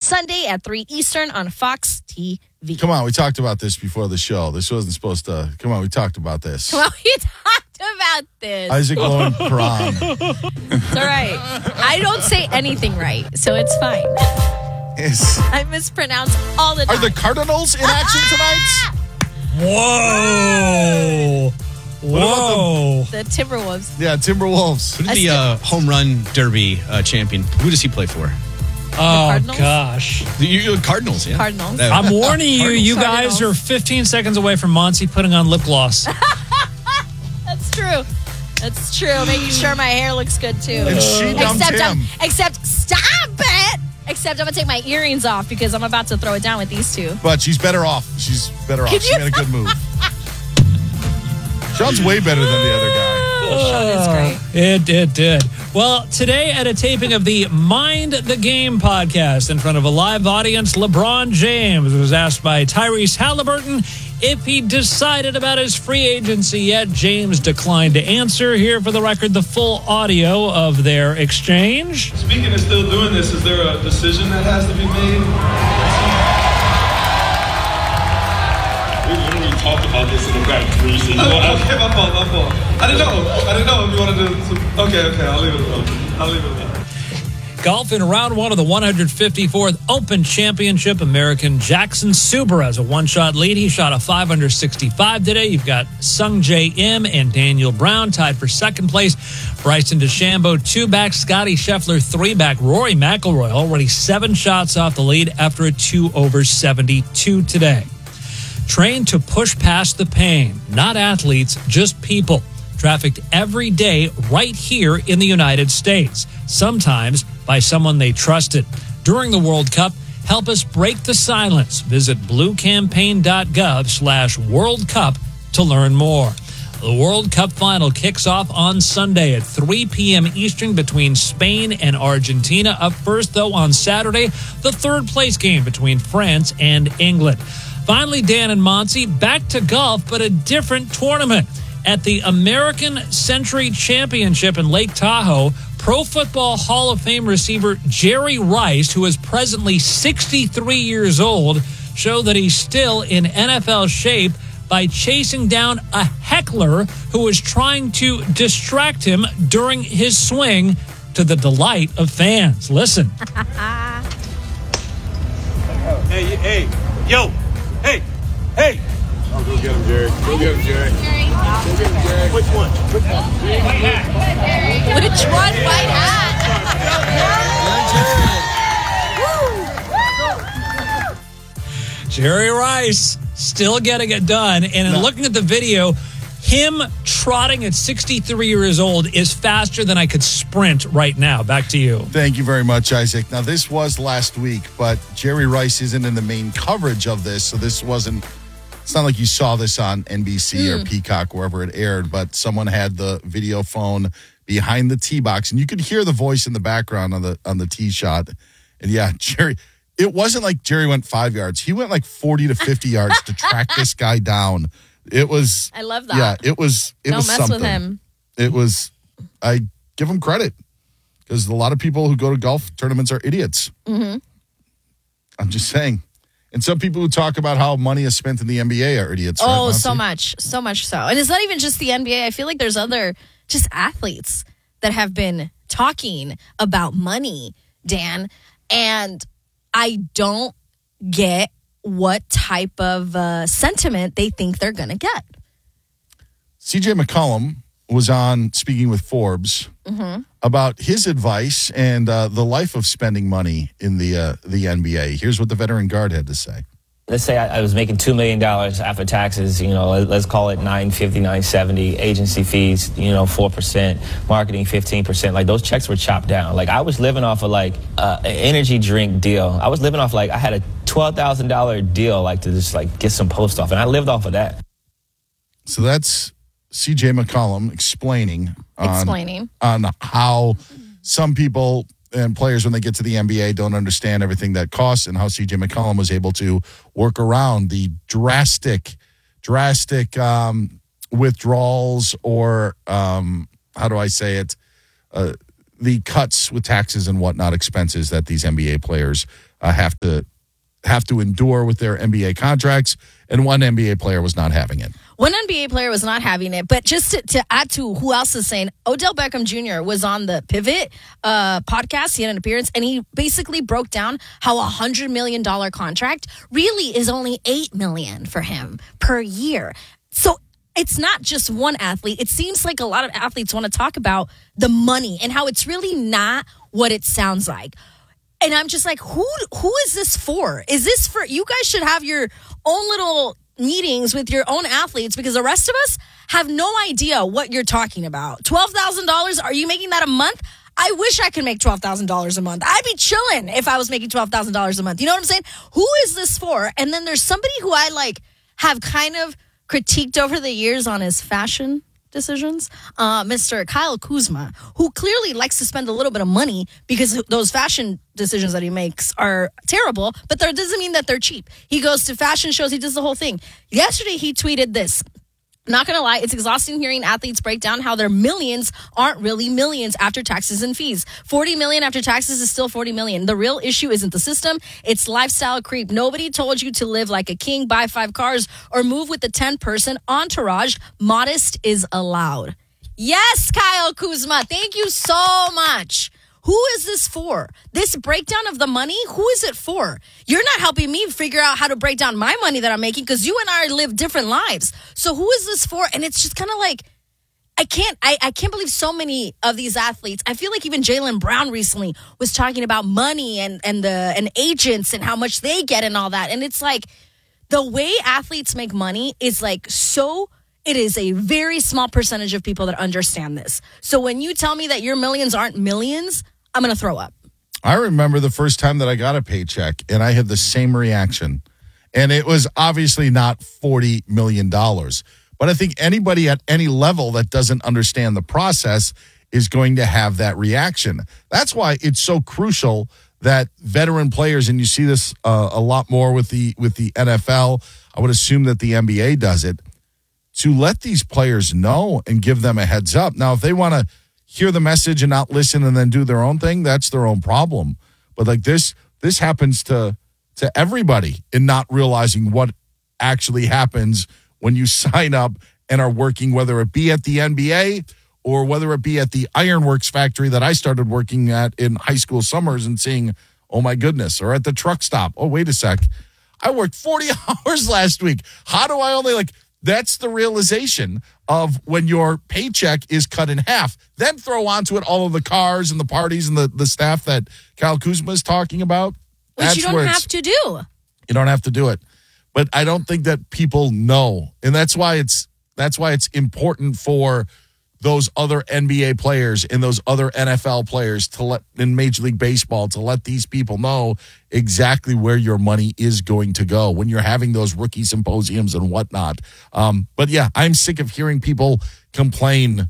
Sunday at 3 Eastern on Fox TV. Come on, we talked about this before the show. This wasn't supposed to. Come on, we talked about this. Well, we talked about this. Isaac Lowen prom. It's all right. I don't say anything right, so it's fine. I mispronounce all the time. Are the Cardinals in action tonight? Whoa. Whoa. The Timberwolves. Yeah, Timberwolves. Who's the home run derby champion? Who does he play for? Oh, gosh. The Cardinals, yeah. Cardinals. I'm warning you, you guys Cardinals. are 15 seconds away from Monty putting on lip gloss. That's true. That's true. Making sure my hair looks good, too. And she dumped him. Except, stop it! Except I'm going to take my earrings off because I'm about to throw it down with these two. But she's better off. She's better off. She made a good move. Sean's way better than the other guy. Sean is great. It did. Well, today at a taping of the Mind the Game podcast in front of a live audience, LeBron James was asked by Tyrese Halliburton if he decided about his free agency yet. James declined to answer. Here for the record, the full audio of their exchange. Speaking of still doing this, is there a decision that has to be made? We literally talked about this in the back briefly. Okay, my fault. I didn't know if you wanted to. Okay, I'll leave it alone. Golf in round one of the 154th Open Championship. American Jackson Suber has a one-shot lead. He shot a 5 under 65 today. You've got Sung J M and Daniel Brown tied for second place. Bryson DeChambeau 2-back. Scotty Scheffler 3-back. Rory McIlroy already 7 shots off the lead after a 2 over 72 today. Trained to push past the pain. Not athletes, just people. Trafficked every day right here in the United States. Sometimes by someone they trusted. During the World Cup, help us break the silence. Visit bluecampaign.gov/World Cup to learn more. The World Cup final kicks off on Sunday at 3 p.m. Eastern between Spain and Argentina. Up first, though, on Saturday, the third place game between France and England. Finally, Dan and Monty, back to golf, but a different tournament. At the American Century Championship in Lake Tahoe, Pro Football Hall of Fame receiver Jerry Rice, who is presently 63 years old, showed that he's still in NFL shape by chasing down a heckler who was trying to distract him during his swing, to the delight of fans. Listen. Hey, yo, hey. Oh, go get him, Jerry. Go get him, Jerry. Which one? Which one? White hat. Jerry Rice still getting it done. And in looking at the video, him trotting at 63 years old is faster than I could sprint right now. Back to you. Thank you very much, Isaac. Now, this was last week, but Jerry Rice isn't in the main coverage of this, so this wasn't. It's not like you saw this on NBC or Peacock, wherever it aired, but someone had the video phone behind the tee box, and you could hear the voice in the background on the tee shot. And yeah, Jerry, it wasn't like Jerry went 5 yards. He went like 40 to 50 yards to track this guy down. It was. I love that. Yeah, it was. It Don't was mess something. with him. It was. I give him credit because a lot of people who go to golf tournaments are idiots. Mm-hmm. I'm just saying. And some people who talk about how money is spent in the NBA are idiots. Oh, right, so much so. And it's not even just the NBA. I feel like there's other just athletes that have been talking about money, Dan. And I don't get what type of sentiment they think they're going to get. CJ McCollum was on speaking with Forbes about his advice and the life of spending money in the NBA. Here's what the veteran guard had to say. Let's say I was making $2 million after taxes, let's call it $950, $970, agency fees, 4%, marketing 15%. Like those checks were chopped down. Like I was living off of an energy drink deal. I was living off I had a $12,000 deal to just get some post off, and I lived off of that. So that's CJ McCollum explaining on how some people and players, when they get to the NBA, don't understand everything that costs, and how C.J. McCollum was able to work around the drastic withdrawals or, how do I say it, the cuts with taxes and whatnot, expenses that these NBA players have to endure with their NBA contracts, and one NBA player was not having it. One NBA player was not having it, but just to add to who else is saying, Odell Beckham Jr. was on the Pivot podcast. He had an appearance, and he basically broke down how a $100 million contract really is only $8 million for him per year. So it's not just one athlete. It seems like a lot of athletes want to talk about the money and how it's really not what it sounds like. And I'm just like, who is this for? Is this for, you guys should have your own little meetings with your own athletes, because the rest of us have no idea what you're talking about. $12,000, are you making that a month? I wish I could make $12,000 a month. I'd be chilling if I was making $12,000 a month. You know what I'm saying? Who is this for? And then there's somebody who I have kind of critiqued over the years on his fashion decisions, Mr. Kyle Kuzma, who clearly likes to spend a little bit of money because those fashion decisions that he makes are terrible, but that doesn't mean that they're cheap. He goes to fashion shows, he does the whole thing. Yesterday, he tweeted this. Not going to lie, it's exhausting hearing athletes break down how their millions aren't really millions after taxes and fees. 40 million after taxes is still 40 million. The real issue isn't the system, it's lifestyle creep. Nobody told you to live like a king, buy 5 cars, or move with the 10-person entourage. Modest is allowed. Yes, Kyle Kuzma, thank you so much. Who is this for? This breakdown of the money, who is it for? You're not helping me figure out how to break down my money that I'm making, because you and I live different lives. So who is this for? And it's just kind of like, I can't believe so many of these athletes. I feel like even Jaylen Brown recently was talking about money and agents and how much they get and all that. And it's like, the way athletes make money is it is a very small percentage of people that understand this. So when you tell me that your millions aren't millions, I'm going to throw up. I remember the first time that I got a paycheck, and I had the same reaction. And it was obviously not $40 million. But I think anybody at any level that doesn't understand the process is going to have that reaction. That's why it's so crucial that veteran players, and you see this a lot more with the NFL, I would assume that the NBA does it, to let these players know and give them a heads up. Now, if they want to hear the message and not listen and then do their own thing, that's their own problem. But like this happens to everybody in not realizing what actually happens when you sign up and are working, whether it be at the NBA or whether it be at the Ironworks factory that I started working at in high school summers and seeing, oh my goodness, or at the truck stop. Oh, wait a sec. I worked 40 hours last week. How do I only that's the realization of when your paycheck is cut in half. Then throw onto it all of the cars and the parties and the staff that Kyle Kuzma is talking about. Which you don't have to do. You don't have to do it. But I don't think that people know. And that's why it's important for those other NBA players and those other NFL players in Major League Baseball to let these people know exactly where your money is going to go when you're having those rookie symposiums and whatnot. But yeah, I'm sick of hearing people complain.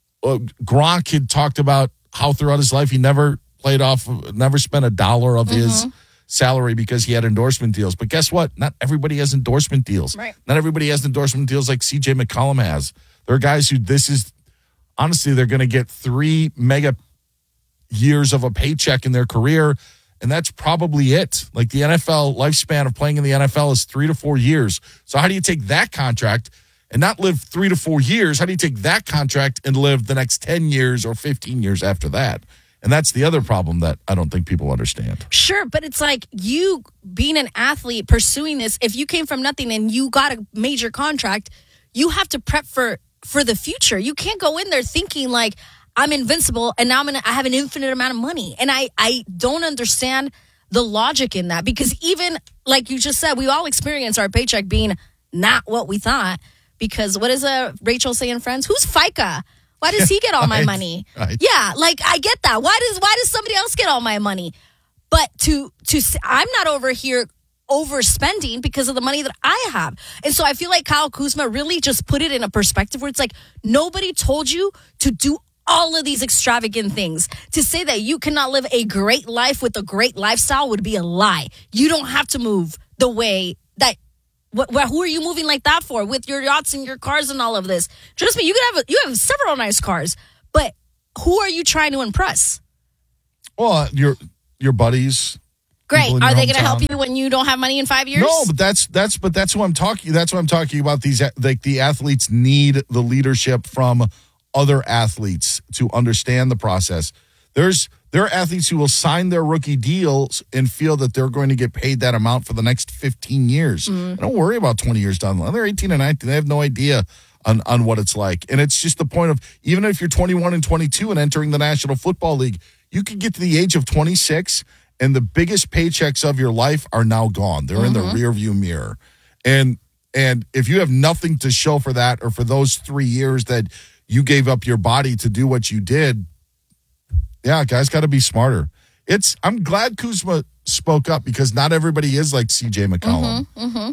Gronk had talked about how throughout his life he never spent $1 of his salary because he had endorsement deals. But guess what? Not everybody has endorsement deals. Right. Not everybody has endorsement deals like CJ McCollum has. There are guys who honestly, they're going to get 3 mega years of a paycheck in their career, and that's probably it. Like the NFL lifespan of playing in the NFL is 3 to 4 years. So how do you take that contract and not live 3 to 4 years? How do you take that contract and live the next 10 years or 15 years after that? And that's the other problem that I don't think people understand. Sure, but it's like you being an athlete pursuing this, if you came from nothing and you got a major contract, you have to prep for the future. You can't go in there thinking like I'm invincible and now I have an infinite amount of money. And I don't understand the logic in that, because even like you just said, we all experience our paycheck being not what we thought, because what is Rachel saying, Friends? Who's FICA? Why does he get all my money? Right. Yeah, like I get that. Why does somebody else get all my money? But I'm not over here overspending because of the money that I have. And so I feel like Kyle Kuzma really just put it in a perspective where it's like, nobody told you to do all of these extravagant things. To say that you cannot live a great life with a great lifestyle would be a lie. You don't have to move the way that, who are you moving like that for? With your yachts and your cars and all of this. Trust me, you have several nice cars, but who are you trying to impress? Well, your buddies. Great. people in Are your they going to help hometown. you when you don't have money in 5 years? No, but that's what I'm talking. That's what I'm talking about. These like the athletes need the leadership from other athletes to understand the process. There are athletes who will sign their rookie deals and feel that they're going to get paid that amount for the next 15 years. Don't worry about 20 years down the line. They're 18 and 19. They have no idea on what it's like. And it's just the point of, even if you're 21 and 22 and entering the National Football League, you could get to the age of 26 and the biggest paychecks of your life are now gone. They're in the rearview mirror. And if you have nothing to show for that, or for those 3 years that you gave up your body to do what you did, yeah, guys got to be smarter. I'm glad Kuzma spoke up, because not everybody is like CJ McCollum.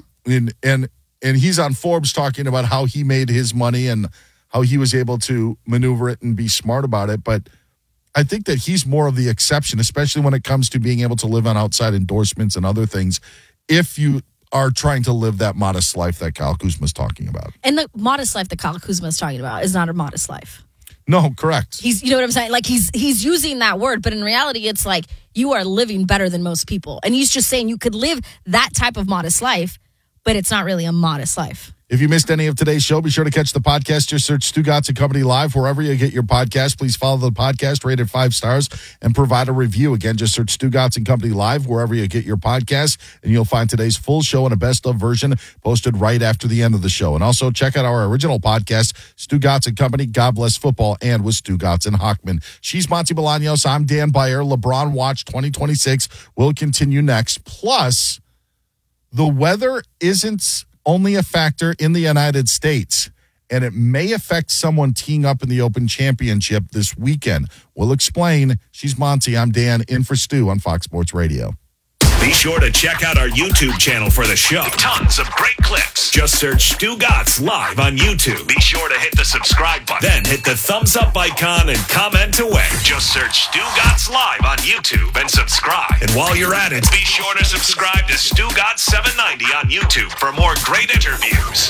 And he's on Forbes talking about how he made his money and how he was able to maneuver it and be smart about it. But I think that he's more of the exception, especially when it comes to being able to live on outside endorsements and other things, if you are trying to live that modest life that Kyle Kuzma's talking about. And the modest life that Kyle Kuzma is talking about is not a modest life. No, correct. You know what I'm saying? Like he's using that word, but in reality, it's like you are living better than most people. And he's just saying you could live that type of modest life, but it's not really a modest life. If you missed any of today's show, be sure to catch the podcast. Just search Stugotz and Company Live wherever you get your podcast. Please follow the podcast, rate it 5 stars, and provide a review. Again, just search Stugotz and Company Live wherever you get your podcast, and you'll find today's full show and a best-of version posted right after the end of the show. And also check out our original podcast, Stugotz and Company, God Bless Football, and with Stugotz and Hockman. She's Monty Bolaños. I'm Dan Beyer. LeBron Watch 2026 will continue next. Plus, the weather isn't only a factor in the United States, and it may affect someone teeing up in the Open Championship this weekend. We'll explain. She's Monty. I'm Dan, in for Stu on Fox Sports Radio. Be sure to check out our YouTube channel for the show. Tons of great clips. Just search Stugotz Live on YouTube. Be sure to hit the subscribe button. Then hit the thumbs up icon and comment away. Just search Stugotz Live on YouTube and subscribe. And while you're at it, be sure to subscribe to Stugotz 790 on YouTube for more great interviews.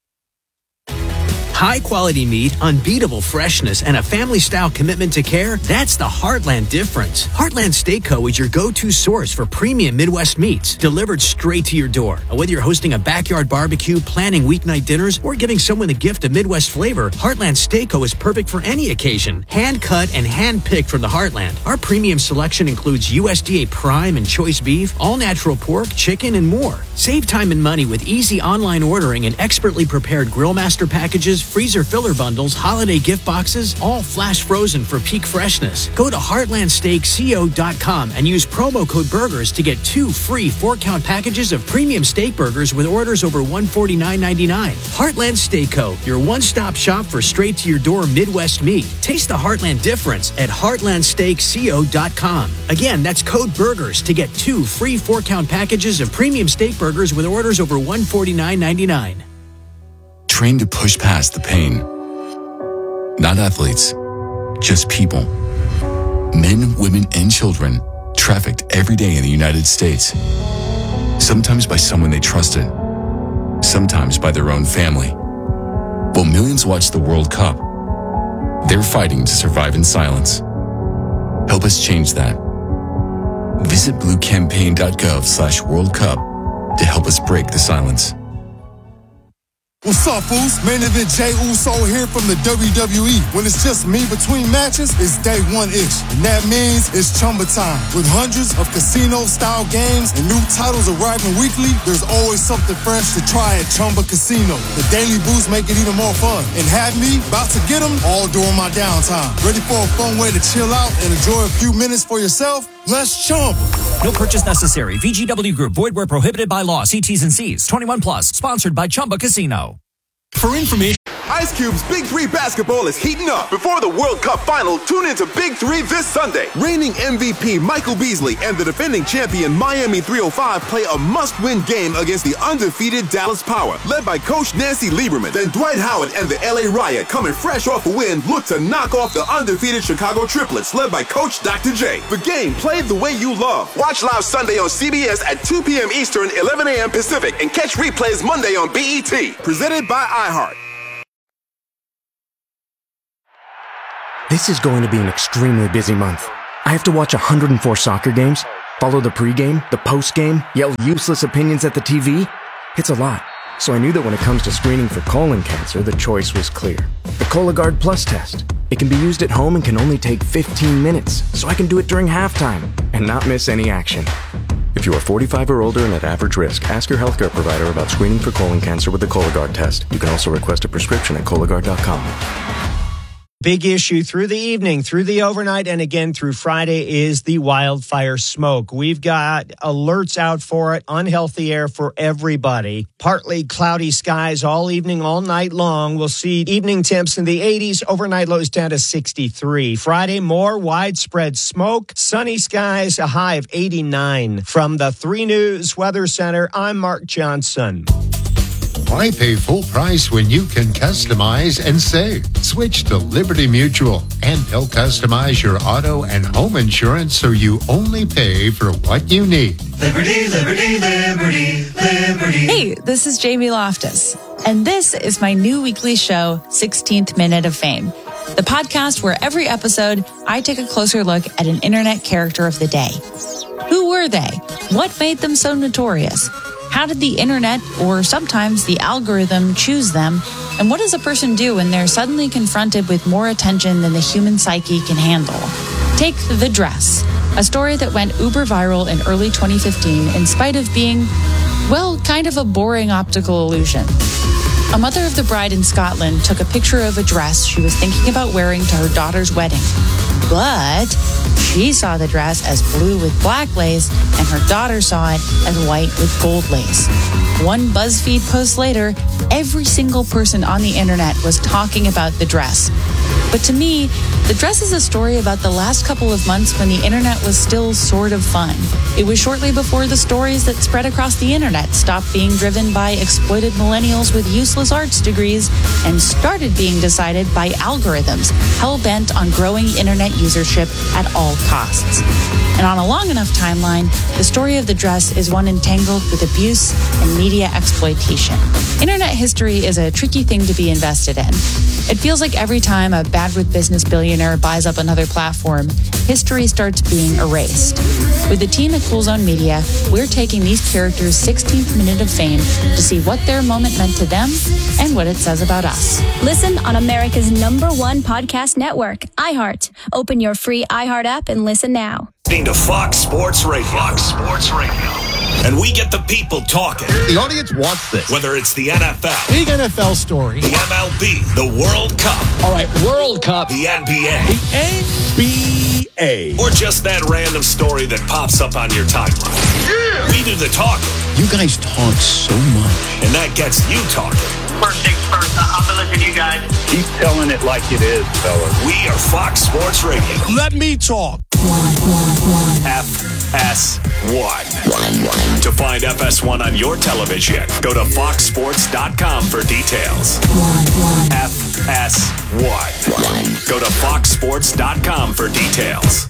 High-quality meat, unbeatable freshness, and a family-style commitment to care, that's the Heartland difference. Heartland Steak Co. is your go-to source for premium Midwest meats, delivered straight to your door. And whether you're hosting a backyard barbecue, planning weeknight dinners, or giving someone a gift of Midwest flavor, Heartland Steak Co. is perfect for any occasion. Hand-cut and hand-picked from the Heartland. Our premium selection includes USDA prime and choice beef, all-natural pork, chicken, and more. Save time and money with easy online ordering and expertly prepared Grill Master packages, freezer filler bundles, holiday gift boxes, all flash frozen for peak freshness. Go to heartlandsteakco.com and use promo code BURGERS to get 2 free 4-count packages of premium steak burgers with orders over $149.99. Heartland Steak Co., your one-stop shop for straight-to-your-door Midwest meat. Taste the Heartland difference at heartlandsteakco.com. Again, that's code BURGERS to get 2 free 4-count packages of premium steak burgers with orders over $149.99. Trained to push past the pain. Not athletes, just people. Men, women, and children trafficked every day in the United States. Sometimes by someone they trusted, sometimes by their own family. While millions watch the World Cup, they're fighting to survive in silence. Help us change that. Visit bluecampaign.gov/World Cup to help us break the silence. What's up, fools? Main event Jey Uso here from the WWE. When it's just me between matches, it's day one-ish. And that means it's Chumba time. With hundreds of casino-style games and new titles arriving weekly, there's always something fresh to try at Chumba Casino. The daily boosts make it even more fun. And have me about to get them all during my downtime. Ready for a fun way to chill out and enjoy a few minutes for yourself? Let's Chumba. No purchase necessary. VGW Group. Void where prohibited by law. See T's and C's. 21 plus. Sponsored by Chumba Casino. For information. Ice Cube's Big 3 basketball is heating up. Before the World Cup final, tune into Big 3 this Sunday. Reigning MVP Michael Beasley and the defending champion Miami 305 play a must-win game against the undefeated Dallas Power, led by Coach Nancy Lieberman. Then Dwight Howard and the LA Riot, coming fresh off a win, look to knock off the undefeated Chicago Triplets, led by Coach Dr. J. The game played the way you love. Watch live Sunday on CBS at 2 p.m. Eastern, 11 a.m. Pacific, and catch replays Monday on BET. Presented by iHeart. This is going to be an extremely busy month. I have to watch 104 soccer games, Follow the pregame, the postgame, yell useless opinions at the TV? It's a lot. So I knew that when it comes to screening for colon cancer, the choice was clear. The Cologuard Plus test. It can be used at home and can only take 15 minutes, so I can do it during halftime and not miss any action. If you are 45 or older and at average risk, ask your healthcare provider about screening for colon cancer with the Cologuard test. You can also request a prescription at Cologuard.com. Big issue through the evening, through the overnight, and again through Friday is the wildfire smoke. We've got alerts out for it, unhealthy air for everybody. Partly cloudy skies all evening, all night long. We'll see evening temps in the 80s, overnight lows down to 63. Friday, more widespread smoke, sunny skies, a high of 89. From the 3 News Weather Center, I'm Mark Johnson. Why pay full price when you can customize and save? Switch to Liberty Mutual, and they'll customize your auto and home insurance so you only pay for what you need. Liberty, liberty, liberty, liberty. Hey, this is Jamie Loftus, and this is my new weekly show, 16th Minute of Fame, the podcast where every episode I take a closer look at an internet character of the day. Who were they? What made them so notorious? How did the internet, or sometimes the algorithm, choose them? And what does a person do when they're suddenly confronted with more attention than the human psyche can handle? Take The Dress, a story that went uber viral in early 2015 in spite of being, well, kind of a boring optical illusion. A mother of the bride in Scotland took a picture of a dress she was thinking about wearing to her daughter's wedding. But she saw the dress as blue with black lace, and her daughter saw it as white with gold lace. One BuzzFeed post later, every single person on the internet was talking about the dress. But to me, the dress is a story about the last couple of months when the internet was still sort of fun. It was shortly before the stories that spread across the internet stopped being driven by exploited millennials with useless arts degrees and started being decided by algorithms hell-bent on growing internet usership at all costs. And on a long enough timeline, the story of the dress is one entangled with abuse and media exploitation. Internet history is a tricky thing to be invested in. It feels like every time a bad with business billionaire buys up another platform, history starts being erased. With the team at Cool Zone Media, we're taking these characters' 16th minute of fame to see what their moment meant to them and what it says about us. Listen on America's #1 podcast network, iHeart. Open your free iHeart app and listen now. Listening to Fox Sports Radio. Fox Sports Radio. And we get the people talking. The audience wants this. Whether it's the NFL, big NFL story, the MLB, the World Cup. All right, World Cup. The NBA. The NBA. Or just that random story that pops up on your timeline. Yeah. We do the talking. You guys talk so much. And that gets you talking. First things first, I'm going to listen to you guys. Keep telling it like it is, fellas. We are Fox Sports Radio. Let me talk. FS1. To find FS1 on your television, go to foxsports.com for details. FS1. Go to foxsports.com for details.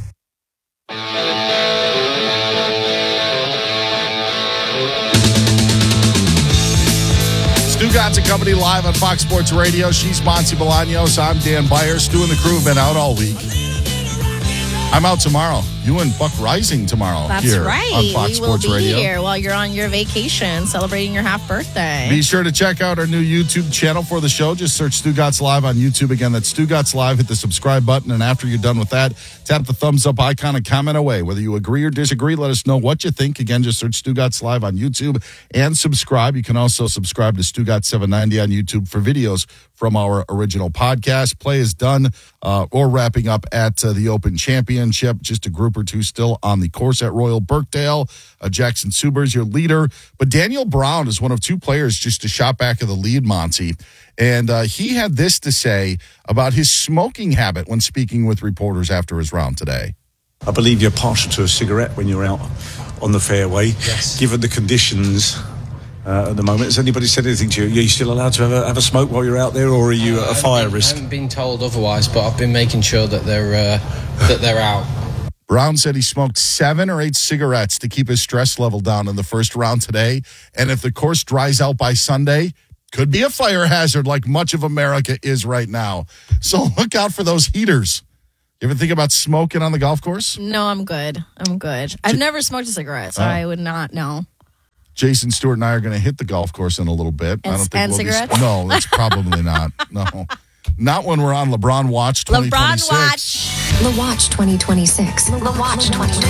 Stu Gatz and Company live on Fox Sports Radio. She's Monty Bolaños. I'm Dan Byers. Stu and the crew have been out all week. I'm out tomorrow. You and Buck Rising tomorrow. That's here right. On Fox Sports we will be Radio. here while you're on your vacation celebrating your half birthday. Be sure to check out our new YouTube channel for the show. Just search Stu Gatz Live on YouTube. Again, that's Stu Gatz Live. Hit the subscribe button, and after you're done with that, tap the thumbs up icon and comment away. Whether you agree or disagree, let us know what you think. Again, just search Stu Gatz Live on YouTube and subscribe. You can also subscribe to Stu Gatz 790 on YouTube for videos from our original podcast. Play is done or wrapping up at the Open Championship. Just a group or two still on the course at Royal Birkdale. Jackson Suber's your leader. But Daniel Brown is one of two players just a shot back of the lead, Monty. And he had this to say about his smoking habit when speaking with reporters after his round today. I believe you're partial to a cigarette when you're out on the fairway. Yes. Given the conditions at the moment, has anybody said anything to you? Are you still allowed to have a smoke while you're out there, or are you at a fire risk? I haven't been told otherwise, but I've been making sure that they're out. Brown said he smoked 7 or 8 cigarettes to keep his stress level down in the first round today. And if the course dries out by Sunday, could be a fire hazard like much of America is right now. So look out for those heaters. You ever think about smoking on the golf course? No, I'm good. I've never smoked a cigarette, so I would not know. Jason Stewart and I are going to hit the golf course in a little bit. And cigarettes? No, that's probably not. No. Not when we're on LeBron Watch 2026. LeBron Watch. The Watch 2026. The Watch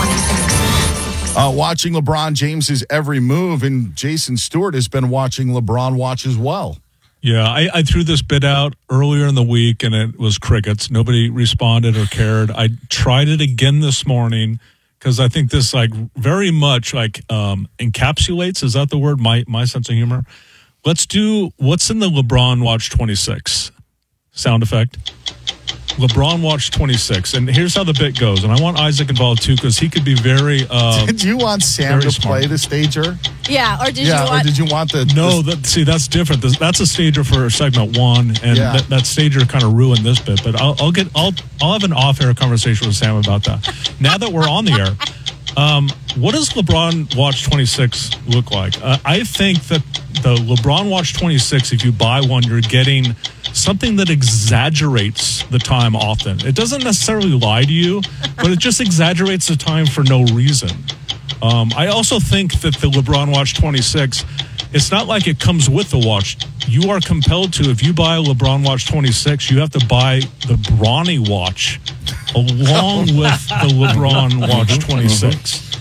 2026. Watching LeBron James's every move, and Jason Stewart has been watching LeBron Watch as well. Yeah, I threw this bit out earlier in the week, and it was crickets. Nobody responded or cared. I tried it again this morning because I think this very much encapsulates, is that the word, my sense of humor? Let's do what's in the LeBron Watch 26 sound effect. LeBron Watch 26, and here's how the bit goes. And I want Isaac involved too because he could be very. Did you want Sam to play the stager? Yeah, or did you want the? No, that's different. That's a stager for segment one, and that stager kind of ruined this bit. But I'll have an off-air conversation with Sam about that. Now that we're on the air, what does LeBron Watch 26 look like? I think that the LeBron Watch 26, if you buy one, you're getting something that exaggerates the time often. It doesn't necessarily lie to you, but it just exaggerates the time for no reason. I also think that the LeBron Watch 26, it's not like it comes with the watch. You are compelled to, if you buy a LeBron Watch 26, you have to buy the Bronny watch along with the LeBron Watch 26.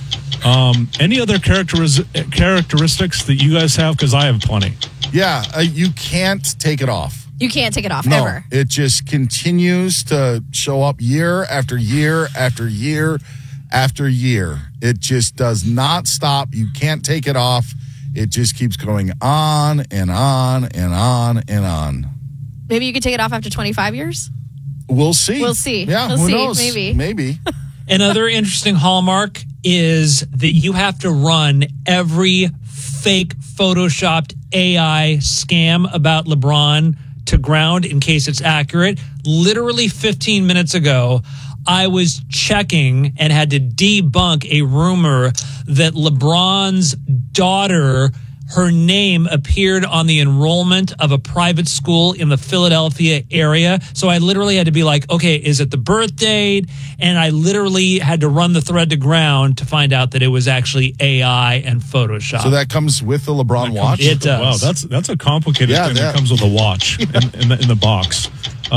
Any other characteristics that you guys have? Because I have plenty. Yeah, you can't take it off. You can't take it off, No, ever. it just continues to show up year after year after year after year. It just does not stop. You can't take it off. It just keeps going on and on and on and on. Maybe you could take it off after 25 years? We'll see. Yeah, who knows? Maybe. Another interesting hallmark is that you have to run every fake photoshopped AI scam about LeBron to ground in case it's accurate. Literally 15 minutes ago, I was checking and had to debunk a rumor that LeBron's daughter, her name appeared on the enrollment of a private school in the Philadelphia area. So I literally had to be like, okay, is it the birth date? And I literally had to run the thread to ground to find out that it was actually AI and Photoshop. So that comes with the LeBron watch? It does. Wow, that's a complicated thing that comes with a watch in the box.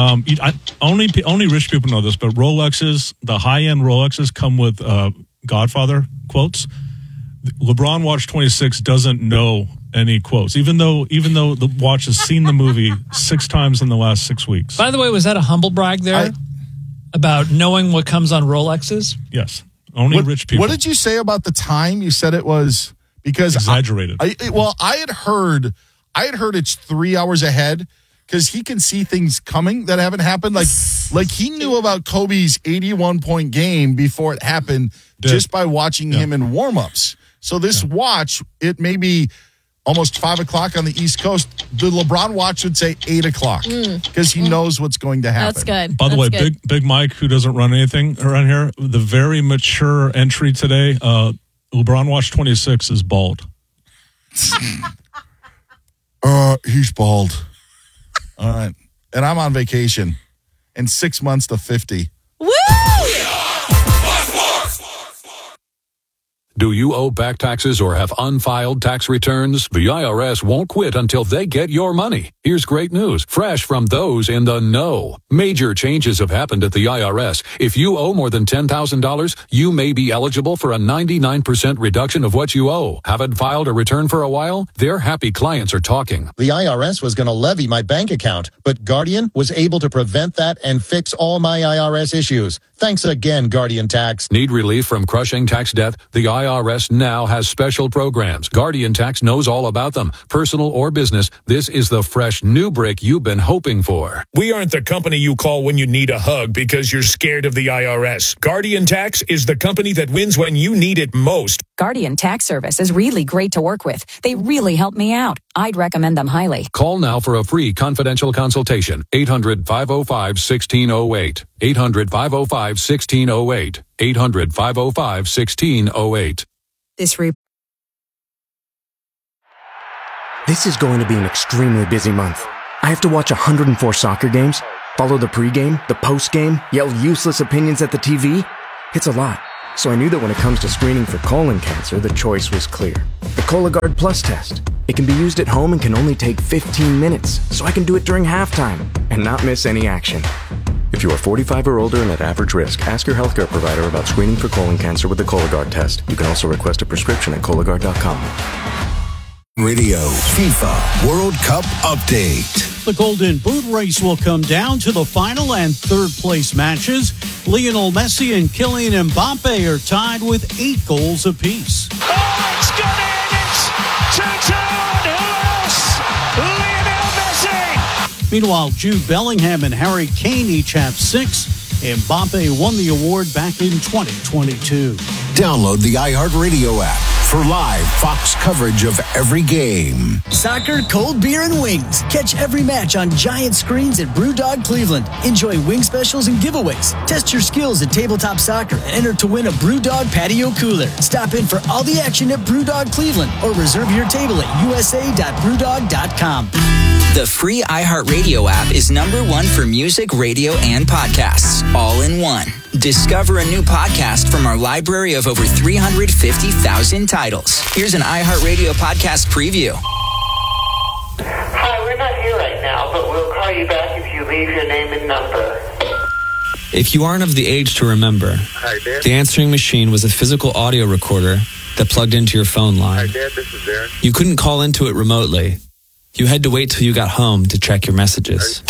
Only rich people know this, but Rolexes, the high-end Rolexes come with Godfather quotes. LeBron Watch 26 doesn't know any quotes, even though the watch has seen the movie 6 times in the last 6 weeks. By the way, was that a humble brag there about knowing what comes on Rolexes? Yes. Only rich people. What did you say about the time? You said it was because exaggerated. I had heard it's 3 hours ahead because he can see things coming that haven't happened. Like he knew about Kobe's 81-point game before it happened just by watching him in warm-ups. So this watch, it may be almost 5 o'clock on the East Coast. The LeBron watch would say 8 o'clock because he knows what's going to happen. That's good. By the way, Big Mike, who doesn't run anything around here, the very mature entry today, LeBron Watch 26 is bald. He's bald. All right. And I'm on vacation. And 6 months to 50. Woo! Do you owe back taxes or have unfiled tax returns? The IRS won't quit until they get your money. Here's great news, fresh from those in the know. Major changes have happened at the IRS. If you owe more than $10,000, you may be eligible for a 99% reduction of what you owe. Haven't filed a return for a while? Their happy clients are talking. The IRS was going to levy my bank account, but Guardian was able to prevent that and fix all my IRS issues. Thanks again, Guardian Tax. Need relief from crushing tax debt? The IRS now has special programs. Guardian Tax knows all about them. Personal or business, this is the fresh new break you've been hoping for. We aren't the company you call when you need a hug because you're scared of the IRS. Guardian Tax is the company that wins when you need it most. Guardian Tax Service is really great to work with. They really helped me out. I'd recommend them highly. Call now for a free confidential consultation. 800-505-1608. 800-505-1608. 800-505-1608. This is going to be an extremely busy month. I have to watch 104 soccer games, Follow the pregame, the postgame, yell useless opinions at the TV? It's a lot. So I knew that when it comes to screening for colon cancer, the choice was clear. The Cologuard Plus test. It can be used at home and can only take 15 minutes, so I can do it during halftime and not miss any action. If you are 45 or older and at average risk, ask your healthcare provider about screening for colon cancer with the Cologuard test. You can also request a prescription at Cologuard.com. Radio FIFA World Cup update. The Golden Boot race will come down to the final and third place matches. Lionel Messi and Kylian Mbappe are tied with 8 goals apiece. Oh, it's gone in! It's 2-2! Who else? Lionel Messi! Meanwhile, Jude Bellingham and Harry Kane each have 6. Mbappe won the award back in 2022. Download the iHeartRadio app for live Fox coverage of every game. Soccer, cold beer, and wings. Catch every match on giant screens at BrewDog Cleveland. Enjoy wing specials and giveaways. Test your skills at tabletop soccer and enter to win a BrewDog patio cooler. Stop in for all the action at BrewDog Cleveland or reserve your table at usa.brewdog.com. The free iHeartRadio app is #1 for music, radio, and podcasts, all in one. Discover a new podcast from our library of over 350,000 titles. Here's an iHeartRadio podcast preview. Hi, we're not here right now, but we'll call you back if you leave your name and number. If you aren't of the age to remember, Hi, Dad. the answering machine was a physical audio recorder that plugged into your phone line. Hi, Dad, this is Darren. You couldn't call into it remotely. You had to wait till you got home to check your messages.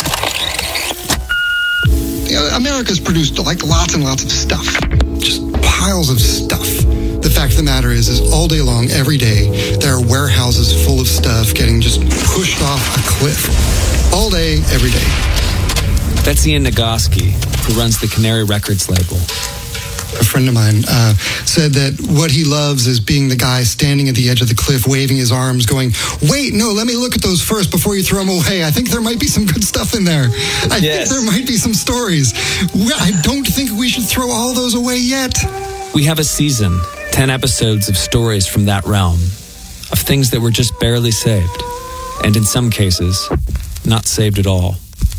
America's produced like lots and lots of stuff. Just piles of stuff. The fact of the matter is all day long, every day, there are warehouses full of stuff getting just pushed off a cliff. All day, every day. That's Ian Nagoski, who runs the Canary Records label. A friend of mine said that what he loves is being the guy standing at the edge of the cliff, waving his arms, going, wait, no, let me look at those first before you throw them away. I think there might be some good stuff in there. I think there might be some stories. I don't think we should throw all those away yet. We have a season, 10 episodes of stories from that realm, of things that were just barely saved, and in some cases, not saved at all.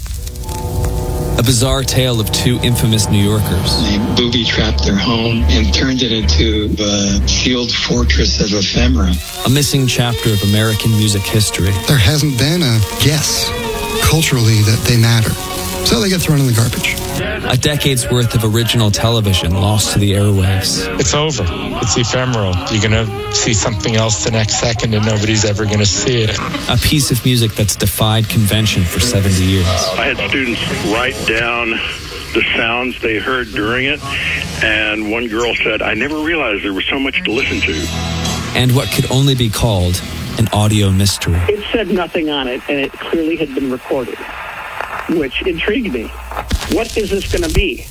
A bizarre tale of 2 infamous New Yorkers. They booby-trapped their home and turned it into a sealed fortress of ephemera. A missing chapter of American music history. There hasn't been a guess culturally that they matter. So they get thrown in the garbage. A decade's worth of original television lost to the airwaves. It's over. It's ephemeral. You're going to see something else the next second and nobody's ever going to see it. A piece of music that's defied convention for 70 years. I had students write down the sounds they heard during it, and one girl said, I never realized there was so much to listen to. And what could only be called an audio mystery. It said nothing on it, and it clearly had been recorded, which intrigued me. What is this going to be?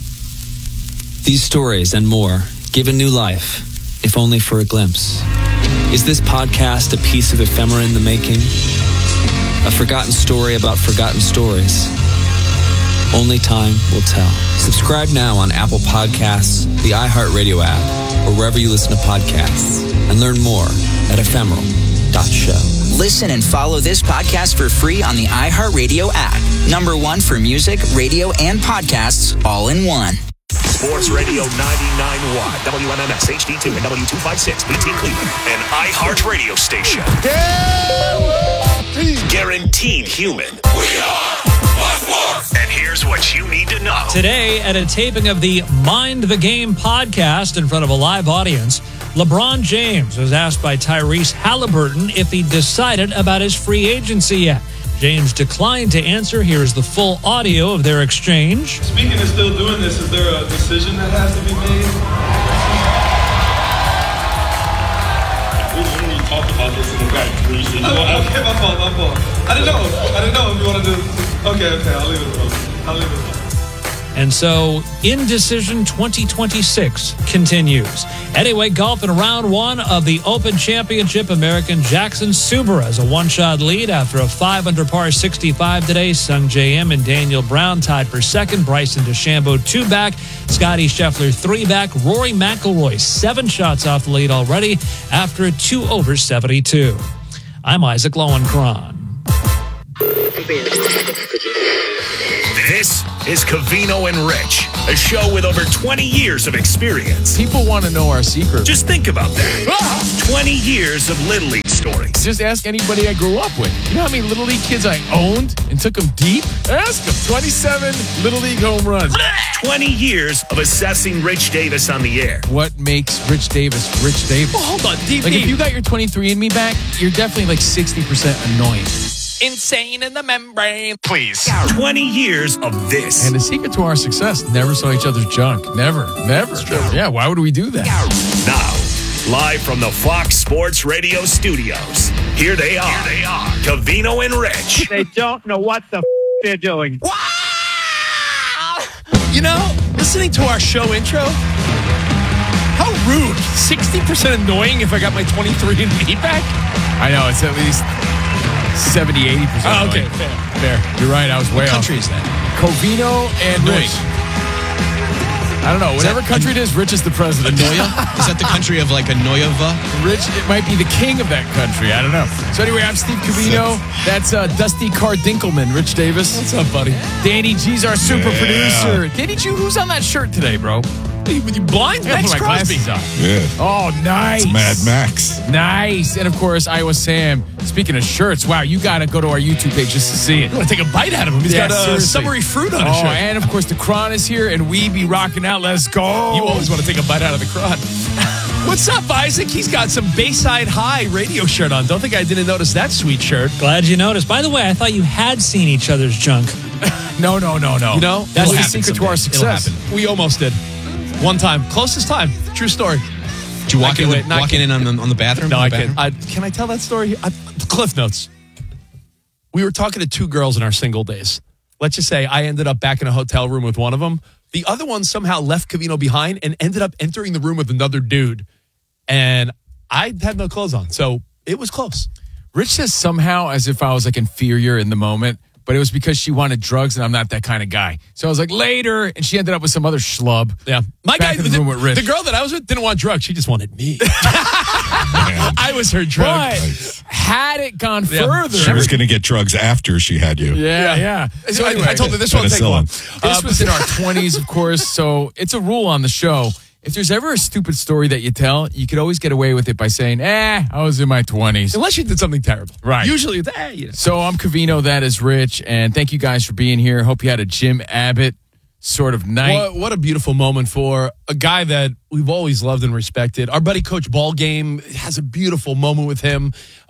These stories and more given new life, if only for a glimpse. Is this podcast a piece of ephemera in the making? A forgotten story about forgotten stories? Only time will tell. Subscribe now on Apple Podcasts, the iHeartRadio app, or wherever you listen to podcasts, and learn more at ephemeral.show. Listen and follow this podcast for free on the iHeartRadio app. #1 for music, radio, and podcasts, all in one. Sports Radio 99.1, WMMS HD2 and W256, BT Cleveland, an iHeartRadio station. Guaranteed human. We are much more. And here's what you need to know. Today, at a taping of the Mind the Game podcast in front of a live audience, LeBron James was asked by Tyrese Halliburton if he decided about his free agency yet. James declined to answer. Here is the full audio of their exchange. Speaking of still doing this, is there a decision that has to be made? We didn't talk about this in the back. Okay, my fault. I didn't know if you wanted to. Okay, I'll leave it alone. And so, Indecision 2026 continues. Anyway, golf in round 1 of the Open Championship, American Jackson Subaru has a 1-shot lead after a 5-under par 65 today. Sung J M and Daniel Brown tied for second. Bryson DeChambeau 2 back. Scotty Scheffler 3 back. Rory McIlroy 7 shots off the lead already after a 2 over 72. I'm Isaac Lowenkron. This is Covino and Rich, a show with over 20 years of experience. People want to know our secret. Just think about that. 20 years of Little League stories. Just ask anybody I grew up with. You know how many Little League kids I owned and took them deep? Ask them. 27 Little League home runs. 20 years of assessing Rich Davis on the air. What makes Rich Davis Rich Davis? Well, hold on. Like, if you got your 23andMe back, you're definitely like 60% annoying. Insane in the membrane. Please. 20 years of this. And the secret to our success, never saw each other's junk. Never. Yeah, why would we do that? Now, live from the Fox Sports Radio studios, here they are. Covino and Rich. They don't know what the they're doing. You know, listening to our show intro, how rude. 60% annoying if I got my 23andMe back? I know, it's at least 70, 80%. Oh, okay, fair. You're right, I was way off. What country is that? Covino and Rich. I don't know. Whatever country it is, Rich is the president. Anoia? Is that the country of like Anoiava? Rich, it might be the king of that country. I don't know. So anyway, I'm Steve Covino. That's Dusty Cardinkelman, Rich Davis. What's up, buddy? Danny G's our super producer. Danny G, who's on that shirt today, bro? With you blind? I have my glasses on. Yeah. Oh, nice. It's Mad Max. Nice. And of course, Iowa Sam. Speaking of shirts, wow, you got to go to our YouTube page just to see it. You want to take a bite out of him? He's got summery fruit on his shirt. And of course, the Kron is here, and we be rocking out. Let's go. You always want to take a bite out of the Kron. What's up, Isaac? He's got some Bayside High radio shirt on. Don't think I didn't notice that sweet shirt. Glad you noticed. By the way, I thought you had seen each other's junk. No. You know, that's the secret to our success. We almost did. One time. Closest time. True story. Did you walk in on the bathroom? No, I can't. Can I tell that story? Cliff Notes. We were talking to two girls in our single days. Let's just say I ended up back in a hotel room with one of them. The other one somehow left Covino behind and ended up entering the room with another dude. And I had no clothes on. So it was close. Rich says somehow as if I was like inferior in the moment. But it was because she wanted drugs, and I'm not that kind of guy. So I was like, later, and she ended up with some other schlub. Yeah. My guy, in the room with Rich. The girl that I was with didn't want drugs. She just wanted me. I was her drug. But had it gone further. She was going to get drugs after she had you. Yeah. So anyway, I told her this won't take long. This was in our 20s, of course. So it's a rule on the show. If there's ever a stupid story that you tell, you could always get away with it by saying, I was in my 20s. Unless you did something terrible. Right. Usually, So I'm Covino, that is Rich, and thank you guys for being here. Hope you had a Jim Abbott sort of night. What a beautiful moment for a guy that we've always loved and respected. Our buddy Coach Ballgame has a beautiful moment with him.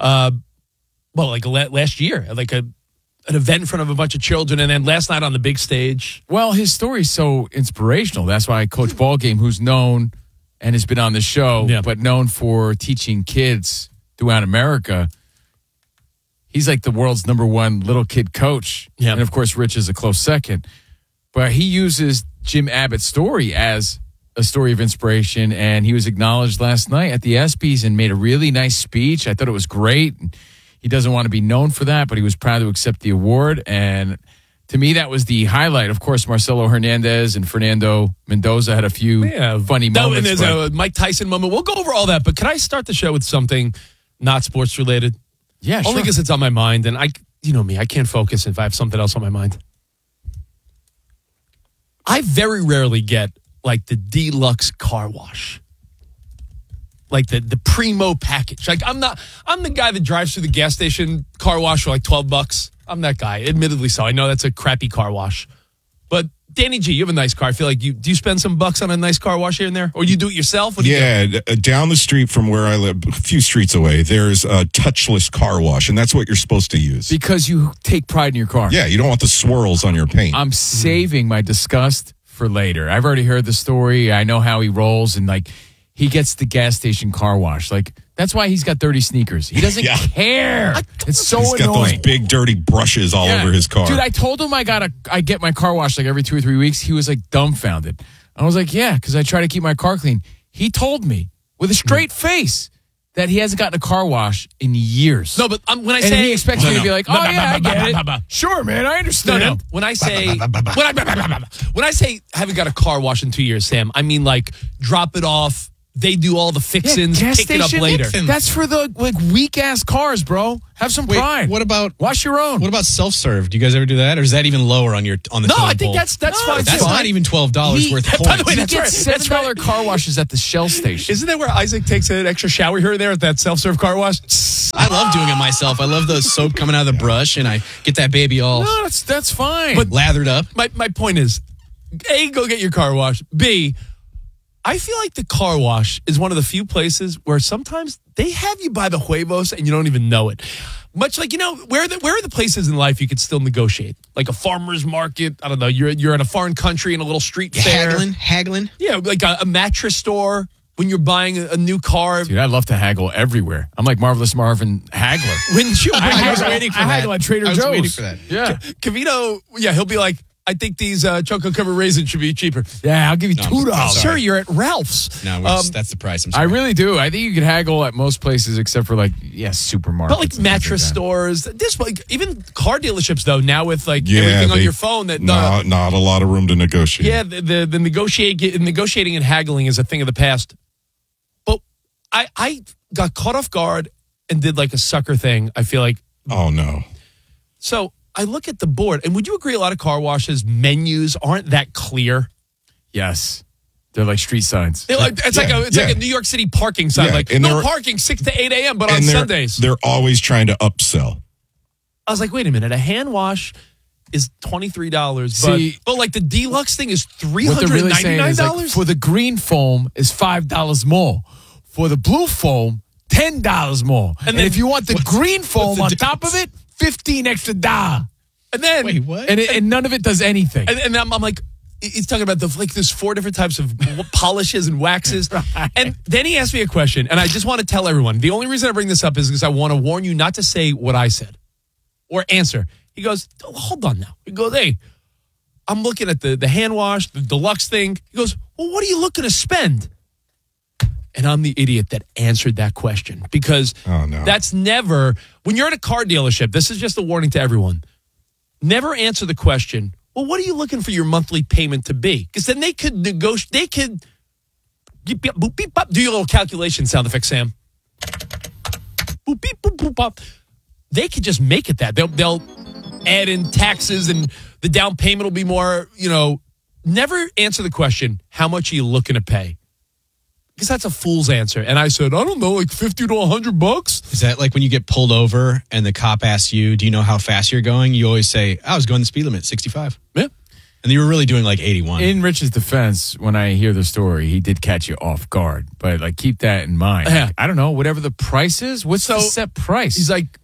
Last year, like an event in front of a bunch of children, and then last night on the big stage. Well, his story's so inspirational. That's why Coach Ballgame, who's known and has been on the show, but known for teaching kids throughout America, he's like the world's #1 little kid coach. Yeah. And, of course, Rich is a close second. But he uses Jim Abbott's story as a story of inspiration, and he was acknowledged last night at the ESPYs and made a really nice speech. I thought it was great. He doesn't want to be known for that, but he was proud to accept the award. And to me, that was the highlight. Of course, Marcelo Hernandez and Fernando Mendoza had a few funny moments. And there's a Mike Tyson moment. We'll go over all that, but can I start the show with something not sports related? Yeah, sure. Only because it's on my mind, and you know me, I can't focus if I have something else on my mind. I very rarely get like the deluxe car wash. Like the primo package. Like I'm the guy that drives through the gas station car wash for like $12. I'm that guy, admittedly so. I know that's a crappy car wash. But Danny G, you have a nice car. I feel like do you spend some bucks on a nice car wash here and there? Or you do it yourself? Down the street from where I live, a few streets away, there's a touchless car wash, and that's what you're supposed to use. Because you take pride in your car. Yeah, you don't want the swirls on your paint. I'm saving my disgust for later. I've already heard the story. I know how he rolls, and like he gets the gas station car wash. Like that's why he's got dirty sneakers. He doesn't care. It's so annoying. He's got those big dirty brushes all over his car. Dude, I told him I get my car washed like every 2 or 3 weeks. He was like dumbfounded. I was like, yeah, because I try to keep my car clean. He told me with a straight face that he hasn't gotten a car wash in years. No, but when I say he expects me to be like, I get it. Sure, man, I understand. No. When I say haven't got a car wash in 2 years, Sam, I mean like drop it off they do all the fixins, gas pick it up station later. fixins. That's for the weak ass cars, bro. Have some pride. What about wash your own? What about self-serve? Do you guys ever do that, or is that even lower on the? No, totem I think pole? that's fine. That's not even $12 worth of points. By the way, You that's get right. $7 car washes at the Shell station. Isn't that where Isaac takes an extra shower here and there at that self-serve car wash? I love doing it myself. I love the soap coming out of the brush, and I get that baby all No, that's fine. But lathered up. My point is, A, go get your car washed. B, I feel like the car wash is one of the few places where sometimes they have you by the huevos and you don't even know it. Much like, where are the places in life you could still negotiate? Like a farmer's market. I don't know. You're in a foreign country in a little street fair. Haggling. Yeah, like a mattress store when you're buying a new car. Dude, I love to haggle everywhere. I'm like Marvelous Marvin haggler. I was waiting for that. I haggle at Trader Joe's. I was waiting for that. Yeah. Cavito, he'll be like, I think these chocolate covered raisins should be cheaper. Yeah, I'll give you $2. Sir, you're at Ralph's. No, that's the price. I'm I sorry. really do. I think you can haggle at most places except for supermarkets. But like mattress stores, even car dealerships though. Now with everything on your phone, not a lot of room to negotiate. Yeah, the negotiating and haggling is a thing of the past. But I got caught off guard and did like a sucker thing. I feel like. Oh no. So I look at the board, and would you agree a lot of car washes menus aren't that clear? Yes. They're like street signs. It's like a New York City parking sign. No parking 6 to 8 a.m., but on Sundays. They're always trying to upsell. I was like, wait a minute. A hand wash is $23. But like the deluxe thing is $399? What they're really saying is like, for the green foam is $5 more. For the blue foam, $10 more. And then if you want the green foam on top of it, $15 extra. And then wait, what? And none of it does anything. And I'm like, he's talking about there's 4 different types of polishes and waxes. Right. And then he asked me a question, and I just want to tell everyone, the only reason I bring this up is because I want to warn you not to say what I said or answer. He goes, hold on now. He goes, hey, I'm looking at the hand wash, the deluxe thing. He goes, well, what are you looking to spend? And I'm the idiot that answered that question because that's never, when you're at a car dealership, this is just a warning to everyone. Never answer the question, well, what are you looking for your monthly payment to be? Because then they could negotiate, they could boop, beep, bop, do your little calculation sound effect, Sam. Boop, beep, boop, boop, bop. They could just make it that. They'll add in taxes and the down payment will be more, never answer the question, how much are you looking to pay? Because that's a fool's answer. And I said, I don't know, like $50 to $100. Is that like when you get pulled over and the cop asks you, do you know how fast you're going? You always say, I was going the speed limit, 65. Yeah. And you were really doing like 81. In Rich's defense, when I hear the story, he did catch you off guard. But keep that in mind. Yeah. I don't know, whatever the price is, what's the set price? He's like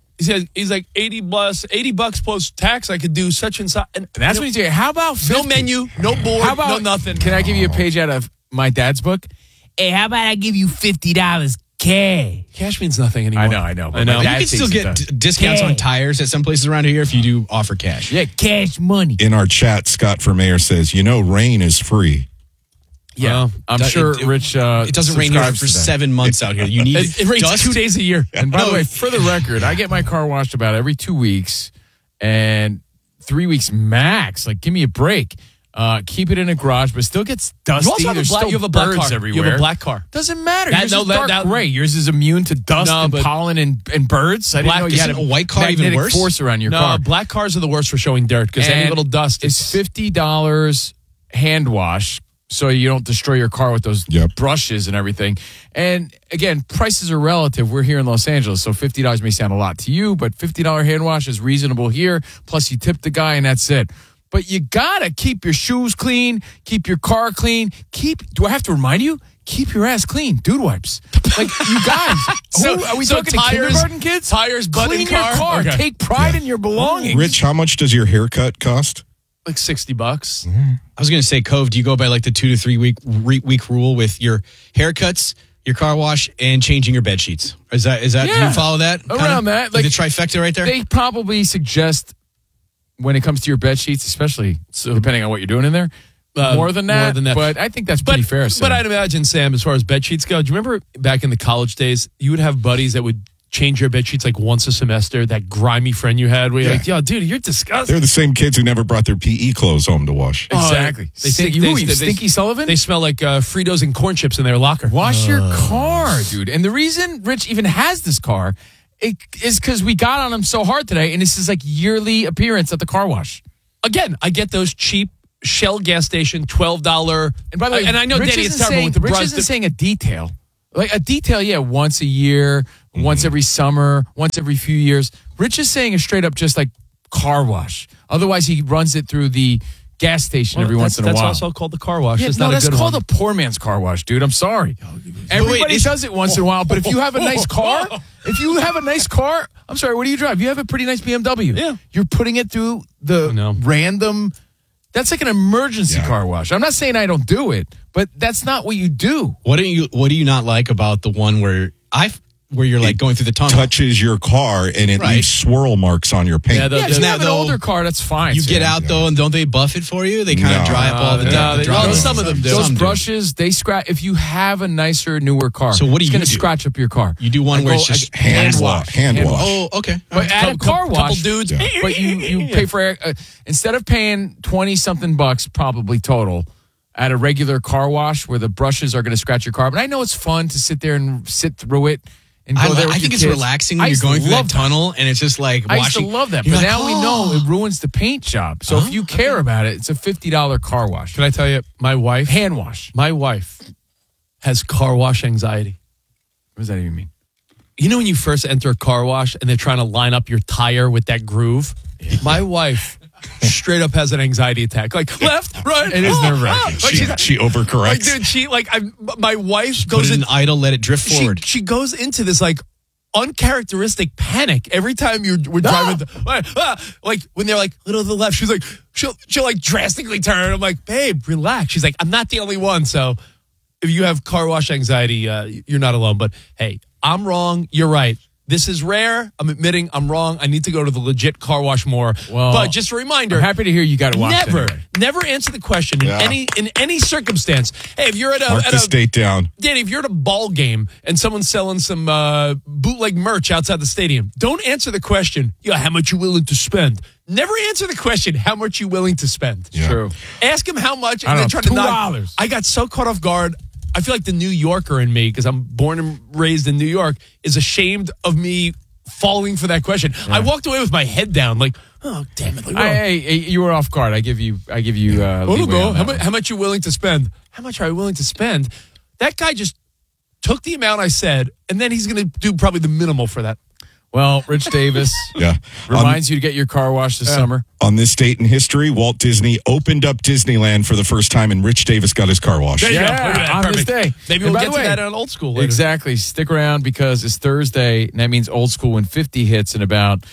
$80 plus tax. I could do such and such. And that's what he's saying. How about 50? No menu, no board, no nothing. Can I give you a page out of my dad's book? Hey, how about I give you $50 cash? Cash means nothing anymore. I know. You can still get discounts on tires at some places around here if you do offer cash. Yeah, cash money. In our chat, Scott for Mayor says, rain is free. Yeah, I'm sure Rich it doesn't rain here for 7 months out here. You need it rains dust. 2 days a year. And by the way, for the record, I get my car washed about every 2 weeks and 3 weeks max. Like, give me a break. Keep it in a garage, but it still gets dusty. There's still you have a black birds car. everywhere. You have a black car. Doesn't matter. Yours is dark gray. Yours is immune to dust and pollen and birds. I didn't know you had a white car even worse. Force around your car. No, black cars are the worst for showing dirt because any little dust. It's $50 hand wash, so you don't destroy your car with those brushes and everything. And again, prices are relative. We're here in Los Angeles, so $50 may sound a lot to you, but $50 hand wash is reasonable here. Plus, you tip the guy, and that's it. But you gotta keep your shoes clean, keep your car clean, do I have to remind you? Keep your ass clean. Dude wipes. Like, you guys. Are we talking to kindergarten kids? Tires, butt in car. Clean your car. Okay. Take pride in your belongings. Rich, how much does your haircut cost? Like $60. I was going to say, Cove, do you go by like the 2 to 3 week rule with your haircuts, your car wash, and changing your bed sheets? Is that do you follow that? Around that. Like the trifecta right there? They probably suggest, when it comes to your bed sheets, especially depending on what you're doing in there, more than that. But I think that's pretty fair, Sam. But I'd imagine, Sam, as far as bed sheets go, do you remember back in the college days, you would have buddies that would change your bed sheets like once a semester. That grimy friend you had where you're like, yo, dude, you're disgusting. They're the same kids who never brought their PE clothes home to wash. Exactly. Stinky Sullivan? They smell like Fritos and corn chips in their locker. Wash your car, dude. And the reason Rich even has this car is because we got on him so hard today, and this is like yearly appearance at the car wash. Again, I get those cheap Shell gas station $12. And by the way, and I know Rich Danny, it's isn't terrible with the Rich brush. isn't saying a detail. Like a detail, once a year, once every summer, once every few years. Rich is saying a straight up just like car wash. Otherwise, he runs it through the gas station every once in a while. That's also called the car wash. Yeah, it's no, not that's a good called one. a poor man's car wash, dude. I'm sorry. Everybody does it once in a while, but if you have a nice car, I'm sorry, what do you drive? You have a pretty nice BMW. Yeah. You're putting it through the random... That's like an emergency car wash. I'm not saying I don't do it, but that's not what you do. What do you not like about the one where you're like going through the tunnel? Touches your car and it leaves swirl marks on your paint. Yeah, if you have an older car, that's fine. You get out though, and don't they buff it for you? They kind of dry up all the some of them do. Those brushes, they scratch. If you have a nicer, newer car, so what do it's you going to scratch up your car. You do one where it's just hand wash. Oh, okay. But at a car wash, couple dudes. But you pay for instead of paying $20-something probably total at a regular car wash where the brushes are going to scratch your car. But I know it's fun to sit there and sit through it. I think it's relaxing when you're going through that tunnel and it's just like watching. I used to love that, but now we know it ruins the paint job. So if you care about it, it's a $50 car wash. Can I tell you, my wife... Hand wash. My wife has car wash anxiety. What does that even mean? You know when you first enter a car wash and they're trying to line up your tire with that groove? Yeah. My wife... straight up has an anxiety attack. Like left, right. It is nerve-wracking. She overcorrects. Like, dude, my wife goes in idle, let it drift forward. She goes into this like uncharacteristic panic every time we're driving. Like when they're like little to the left, she's like she'll like drastically turn. I'm like, babe, relax. She's like, I'm not the only one. So if you have car wash anxiety, you're not alone. But hey, I'm wrong. You're right. This is rare. I'm admitting I'm wrong. I need to go to the legit car wash more. Well, but just a reminder. I'm happy to hear you got to watch Never answer the question in any circumstance. Hey, if you're at Mark the state down. Danny, if you're at a ball game and someone's selling some bootleg merch outside the stadium, don't answer the question, how much you willing to spend? Never answer the question, how much you willing to spend. Yeah. True. Ask him how much. And then try to $2. I got so caught off guard. I feel like the New Yorker in me, because I'm born and raised in New York, is ashamed of me falling for that question. Yeah. I walked away with my head down, like, oh, damn it. Like, hey, you were off guard. I give you. How much you willing to spend? How much are you willing to spend? That guy just took the amount I said, and then he's going to do probably the minimal for that. Well, Rich Davis reminds you to get your car washed this summer. On this date in history, Walt Disney opened up Disneyland for the first time, and Rich Davis got his car washed. On this day. Maybe we'll get to that on Old School later. Exactly. Stick around because it's Thursday, and that means Old School when 50 hits in about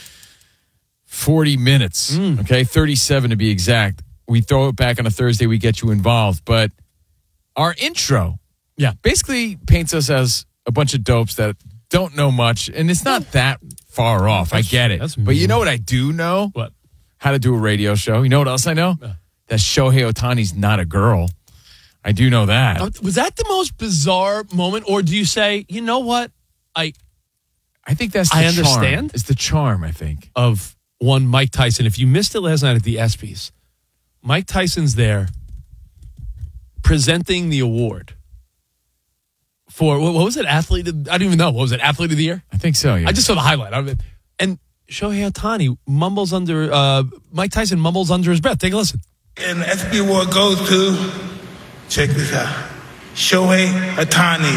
40 minutes. Okay, 37 to be exact. We throw it back on a Thursday, we get you involved. But our intro basically paints us as a bunch of dopes that don't know much, and it's not that far off. I get it. But you know what I do know? What? How to do a radio show. You know what else I know? That Shohei Ohtani's not a girl. I do know that. Was that the most bizarre moment, or do you say, you know what? I think that's the I understand. Charm. It's the charm, I think. Of one Mike Tyson. If you missed it last night at the ESPYs, Mike Tyson's there presenting the award. For, what was it? Athlete? I don't even know. What was it? Athlete of the Year? I think so, yeah. I just saw the highlight of it. And Shohei Ohtani mumbles Mike Tyson mumbles under his breath. Take a listen. And the ESPY award goes to, check this out, Shohei Ohtani.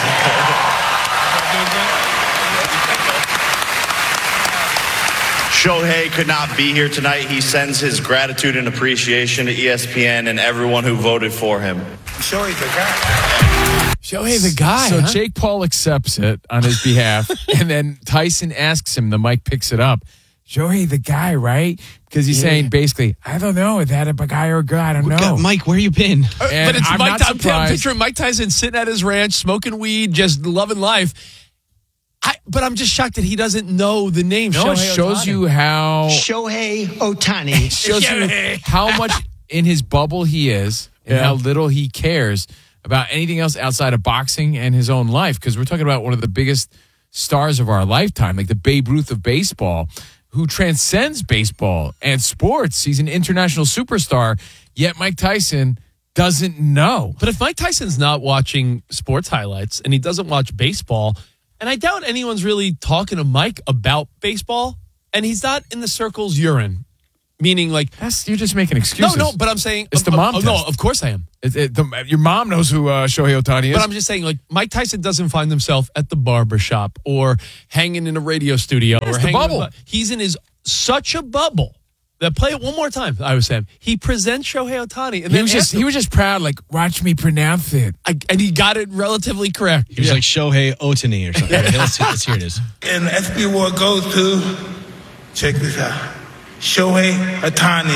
Shohei could not be here tonight. He sends his gratitude and appreciation to ESPN and everyone who voted for him. Shohei's the guy. Shohei the guy. So Jake Paul accepts it on his behalf, and then Tyson asks him, the mic picks it up, Shohei the guy, right? Because he's saying basically, I don't know, is that a guy or a girl? I don't know. Mike, where you been? But it's I'm picturing Mike Tyson sitting at his ranch, smoking weed, just loving life. But I'm just shocked that he doesn't know the name. No, Shohei it shows Ohtani. you how Shohei Ohtani. It shows you how much in his bubble he is and how little he cares about anything else outside of boxing and his own life. Because we're talking about one of the biggest stars of our lifetime, like the Babe Ruth of baseball, who transcends baseball and sports. He's an international superstar, yet Mike Tyson doesn't know. But if Mike Tyson's not watching sports highlights and he doesn't watch baseball, and I doubt anyone's really talking to Mike about baseball, and he's not in the circles you're in, meaning like... You're just making excuses. No, but I'm saying... It's the mom test. No, of course I am. Your mom knows who Shohei Ohtani is. But I'm just saying, like, Mike Tyson doesn't find himself at the barbershop or hanging in a radio studio. It's or the hanging bubble. He's in such a bubble that, play it one more time, I was saying, he presents Shohei Ohtani. And he was just proud, like, watch me pronounce it. And he got it relatively correct. He was like Shohei Ohtani or something. Okay, let's hear it is. And the ESPY award goes to, check this out, Shohei Ohtani.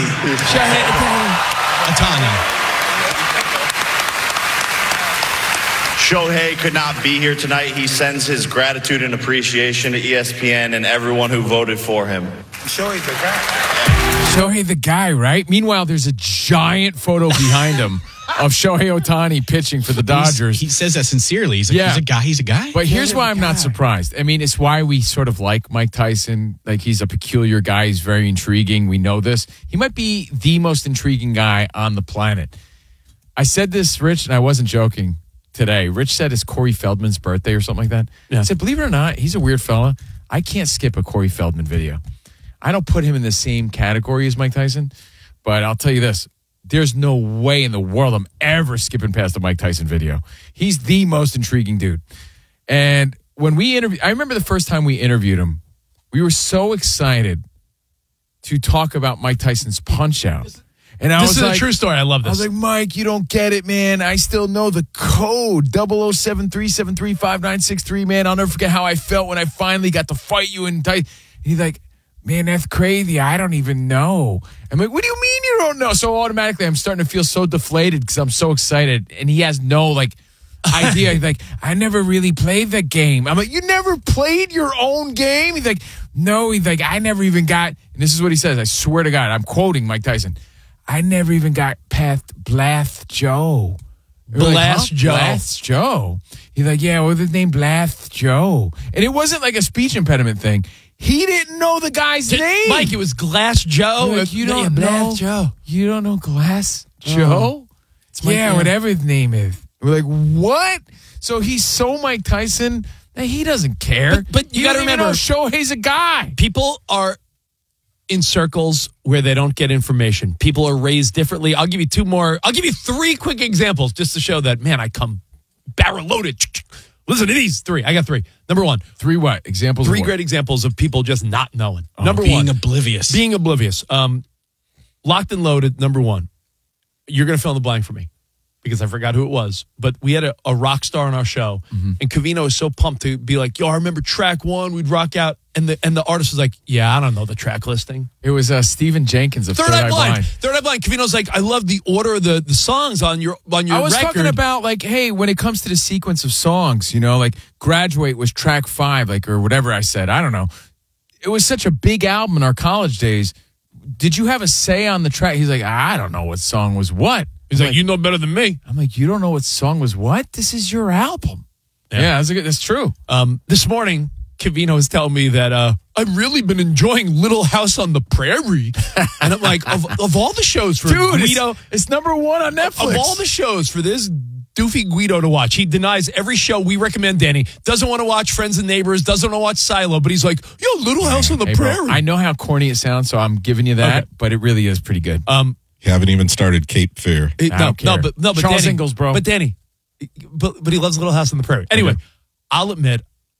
Shohei could not be here tonight. He sends his gratitude and appreciation to ESPN and everyone who voted for him. Shohei's the guy. Shohei the guy, right? Meanwhile, there's a giant photo behind him of Shohei Ohtani pitching for the Dodgers. He says that sincerely. He's like, he's a guy. But here's why I'm not surprised. I mean, it's why we sort of like Mike Tyson. Like, he's a peculiar guy. He's very intriguing. We know this. He might be the most intriguing guy on the planet. I said this, Rich, and I wasn't joking today. Rich said it's Corey Feldman's birthday or something like that. Yeah. I said, believe it or not, he's a weird fella. I can't skip a Corey Feldman video. I don't put him in the same category as Mike Tyson, but I'll tell you this. There's no way in the world I'm ever skipping past a Mike Tyson video. He's the most intriguing dude. And when we interviewed, I remember the first time we interviewed him, we were so excited to talk about Mike Tyson's Punch-Out. And This is a true story. I love this. I was like, Mike, you don't get it, man. I still know the code, 00737359663, man. I'll never forget how I felt when I finally got to fight you. And he's like, man, that's crazy. I don't even know. I'm like, what do you mean you don't know? So automatically I'm starting to feel so deflated because I'm so excited. And he has no, idea. He's like, I never really played the game. I'm like, you never played your own game? He's like, no. He's like, I never even got, and this is what he says. I swear to God, I'm quoting Mike Tyson. I never even got past Blast Joe. Blast Joe. Blast Joe. He's like, yeah, what's his name? Blast Joe. And it wasn't like a speech impediment thing. He didn't know the guy's name. Mike, it was Glass Joe. Like, you don't know Blast Joe. You don't know Glass Joe? Yeah, whatever his name is. We're like, what? So he's so Mike Tyson that he doesn't care. But you got to remember, Shohei's a guy. People are in circles where they don't get information. People are raised differently. I'll give you three quick examples just to show that, man, I come barrel loaded. Listen to these three. I got three. Number one. Three what? Examples? Three great examples of people just not knowing. Number one. Being oblivious. Being oblivious. Locked and loaded, number one. You're going to fill in the blank for me because I forgot who it was. But we had a rock star on our show, and Covino was so pumped to be like, yo, I remember track one. We'd rock out. And the artist was like, yeah, I don't know the track listing. It was Stephen Jenkins of Third Eye Blind. Third Eye Blind. Covino's like, I love the order of the songs on your record. I was talking about, like, hey, when it comes to the sequence of songs, like Graduate was track 5, or whatever I said. I don't know. It was such a big album in our college days. Did you have a say on the track? He's like, I don't know what song was what. He's like, you know better than me. I'm like, you don't know what song was what? This is your album. Yeah, that's true. This morning, Covino was telling me that I've really been enjoying Little House on the Prairie. And I'm like, of all the shows for Guido. It's number 1 on Netflix. Of all the shows for this doofy Guido to watch, he denies every show we recommend, Danny. Doesn't want to watch Friends and Neighbors, doesn't want to watch Silo, but he's like, yo, Little House on the Prairie. Bro, I know how corny it sounds, so I'm giving you that, but it really is pretty good. You haven't even started Cape Fear. But Charles Danny, Ingalls, bro. But Danny, but he loves Little House on the Prairie. Anyway, I'll admit,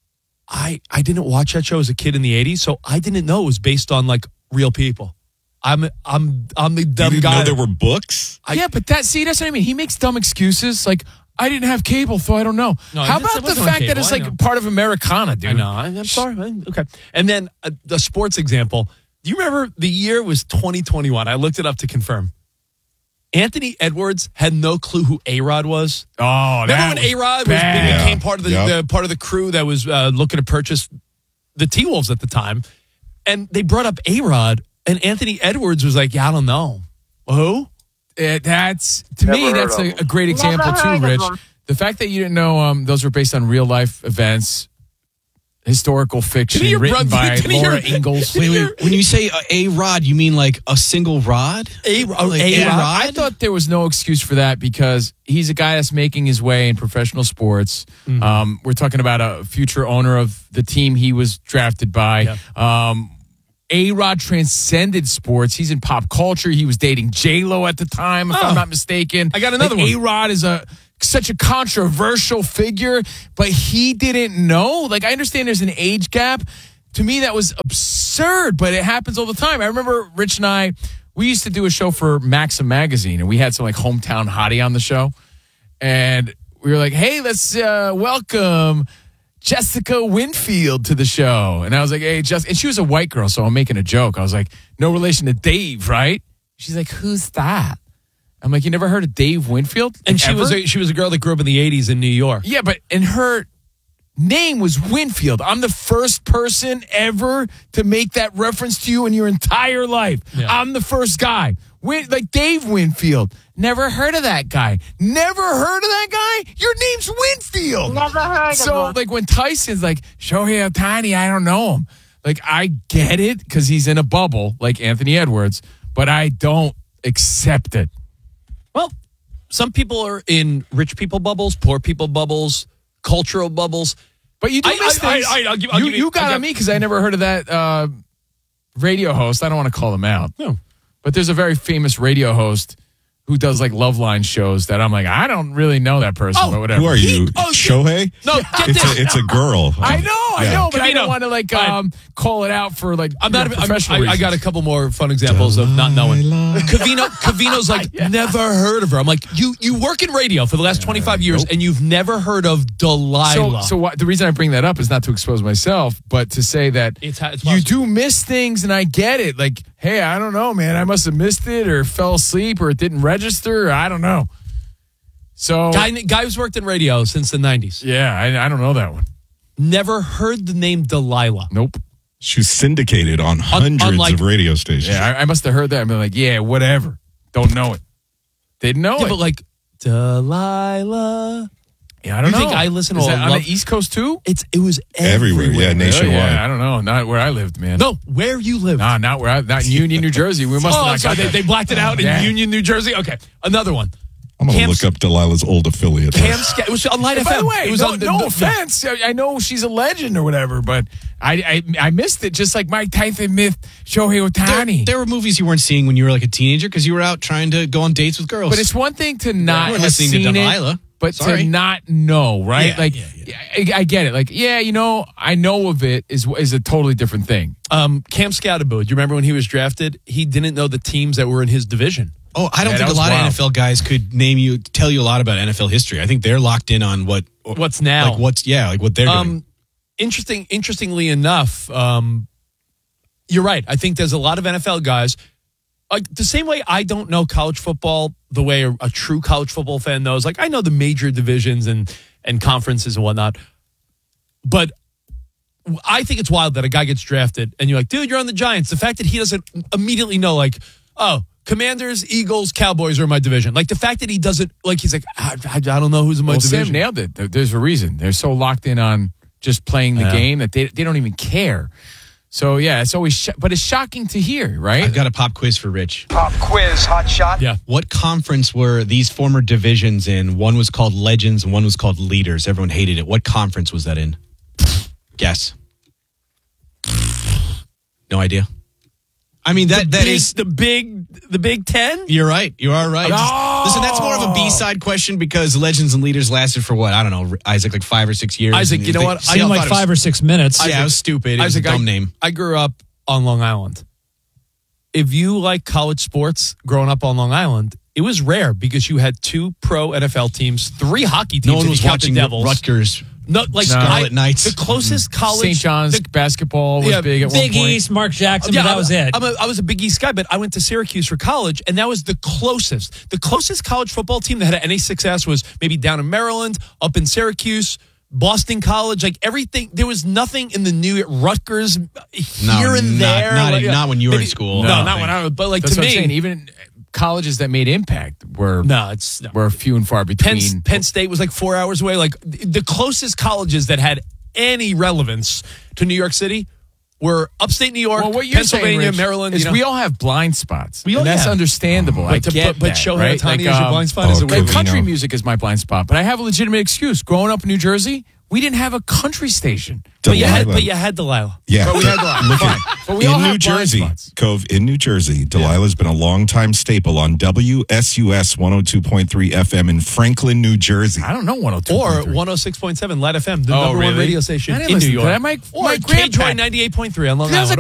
I didn't watch that show as a kid in the 80s, so I didn't know it was based on real people. I'm the dumb you didn't guy. know there were books? But that's what I mean. He makes dumb excuses like, I didn't have cable, so I don't know. No, how about the fact that it's part of Americana, dude? I know. I'm sorry. Okay. And then the sports example. Do you remember the year was 2021? I looked it up to confirm. Anthony Edwards had no clue who A-Rod was. Oh, remember when A-Rod became part of the crew that was looking to purchase the T-Wolves at the time, and they brought up A-Rod, and Anthony Edwards was like, "Yeah, I don't know who." That's a great example too, Rich. The fact that you didn't know those were based on real life events historical fiction written by Laura Ingalls. Wait, when you say a rod, you mean like a single rod? A rod? I thought there was no excuse for that because he's a guy that's making his way in professional sports. We're talking about a future owner of the team he was drafted by. Yeah. A-Rod transcended sports. He's in pop culture. He was dating J-Lo at the time, if I'm not mistaken. I got another one. A-Rod is such a controversial figure, but he didn't know. Like, I understand there's an age gap. To me, that was absurd, but it happens all the time. I remember Rich and I, we used to do a show for Maxim Magazine, and we had some, like, hometown hottie on the show. And we were like, hey, let's welcome Jessica Winfield to the show. And I was like, hey, Jessica. And she was a white girl, so I'm making a joke. I was like, no relation to Dave, right? She's like, who's that? I'm like, you never heard of Dave Winfield? And she was a girl that grew up in the 80s in New York. Yeah, and her name was Winfield. I'm the first person ever to make that reference to you in your entire life. Yeah. I'm the first guy. Like Dave Winfield. Never heard of that guy. Never heard of that guy? Your name's Winfield. Never heard of him. So, like, when Tyson's like, Shohei Ohtani, I don't know him. Like, I get it because he's in a bubble like Anthony Edwards, but I don't accept it. Well, some people are in rich people bubbles, poor people bubbles, cultural bubbles. But you do miss things. You got on me because I never heard of that radio host. I don't want to call him out. No. But there's a very famous radio host who does like Loveline shows that I'm like, I don't really know that person, but whatever. Who are you? Shohei? No, it's a girl. I know, but I don't want to like call it out for like professional reasons. I got a couple more fun examples of not knowing. Covino's like, never heard of her. I'm like, you work in radio for the last 25 years and you've never heard of Delilah. So the reason I bring that up is not to expose myself, but to say that you do miss things, and I get it. Like, hey, I don't know, man. I must have missed it or fell asleep or it didn't register. Or I don't know. So guy who's worked in radio since the 90s. Yeah, I don't know that one. Never heard the name Delilah. Nope. She's syndicated on hundreds of radio stations. Yeah, I must have heard that. I'm like, yeah, whatever. Don't know it. Didn't know it. But like, Delilah. Yeah, I don't know. You think I listen to on the East Coast too? It was everywhere. Yeah, nationwide. Yeah, I don't know. Not where I lived, man. No, where you lived. Nah, not in Union, New Jersey. We must have not got they blacked it out in Union, New Jersey. Okay, another one. I'm going to look up Delilah's old affiliate. It was on Light FM. By the way, it was no offense. I know she's a legend or whatever, but I missed it just like Mike Tyson missed Shohei Ohtani. There were movies you weren't seeing when you were like a teenager because you were out trying to go on dates with girls. But it's one thing to not have listening seen to Delilah. But to not know, right? I get it. Like, I know of it is a totally different thing. Cam Scatterbo, do you remember when he was drafted? He didn't know the teams that were in his division. Oh, I don't think a lot of NFL guys could tell you a lot about NFL history. I think they're locked in on what's now. Like what they're doing. Interestingly enough, you're right. I think there's a lot of NFL guys. Like the same way I don't know college football the way a true college football fan knows. Like I know the major divisions and conferences and whatnot. But I think it's wild that a guy gets drafted and you're like, dude, you're on the Giants. The fact that he doesn't immediately know, like, oh, Commanders, Eagles, Cowboys are in my division. Like the fact that he doesn't, like he's like, I don't know who's in my division. Sam nailed it. There's a reason. They're so locked in on just playing the game that they don't even care. So, yeah, it's always, but it's shocking to hear, right? I've got a pop quiz for Rich. Pop quiz, hot shot. Yeah. What conference were these former divisions in? One was called Legends and one was called Leaders. Everyone hated it. What conference was that in? Guess. No idea. I mean, that is the Big Ten? You're right. You are right. Listen, that's more of a B-side question because Legends and Leaders lasted for what? I don't know, Isaac, like 5 or 6 years. Isaac, you know what? I know like 5 or 6 minutes. Yeah, it was stupid. It was a dumb name. I grew up on Long Island. If you like college sports growing up on Long Island, it was rare because you had 2 pro NFL teams, 3 hockey teams. No one was watching Rutgers. Scarlet Knights. The closest college. St. John's basketball was big at one point. Big East, Mark Jackson, but that was it. I was a Big East guy, but I went to Syracuse for college, and that was the closest. The closest college football team that had any success was maybe down in Maryland, up in Syracuse, Boston College, like everything. There was nothing in the New Rutgers here and there. Not when you were in school. No, not when I was. But like that's to what me, I'm saying, even colleges that made impact were few and far between. Penn State was like 4 hours away. Like the closest colleges that had any relevance to New York City. We're upstate New York, well, what you're Pennsylvania, saying, Rich, Maryland. is we all have blind spots. And that's understandable. I get but that, Shohei right? Ohtani is your blind spot. Is it like weird? country music is my blind spot, but I have a legitimate excuse. Growing up in New Jersey, we didn't have a country station. But you had Delilah. Yeah, but we had Delilah. Look Fine. But we all in have New blind Jersey, spots. Cove, in New Jersey, Delilah's been a longtime staple on WSUS 102.3 FM in Franklin, New Jersey. I don't know 102.3. Or 106.7 Light FM, the number one really? radio station I didn't in New listen to York. that. My or grandpa- KJoy 98.3 on Long There's a Island.